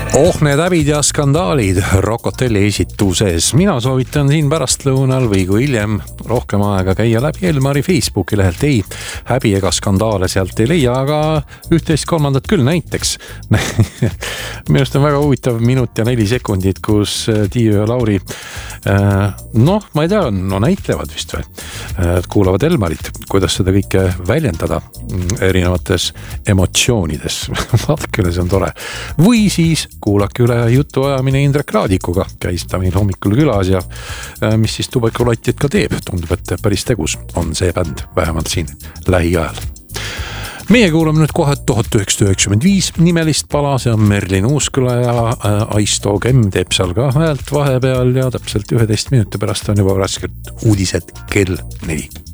Need häbid ja skandaalid Rockotelli esituses. Mina soovitan siin pärastlõunal või kui hiljem rohkem aega käia läbi Elmari Facebooki lehelt. Ei, häbi ega skandaale sealt ei leia, aga 11/3 küll näiteks. Minu arust on väga huvitav minut ja 4 sekundit, kus Tiiu ja Lauri ma ei tea, näitlevad vist või. Kuulavad Elmarit, kuidas seda kõike väljendada erinevates emotsioonides. Vaadake üle, see on tore. Või siis kuulake üle jutuajamine Indrek Raadikuga. Käis ta meil hommikul külas ja mis siis Tubekulotid ka teeb. Tundub, et päris tegus on see bänd, vähemalt siin lähiajal. Meie kuulame nüüd kohe 1995 nimelist pala, see on Merlin Uusküla ja Aisto Kemm teeb seal ka häält vahepeal ja täpselt 11 minuti pärast on juba raskelt uudised kell 4.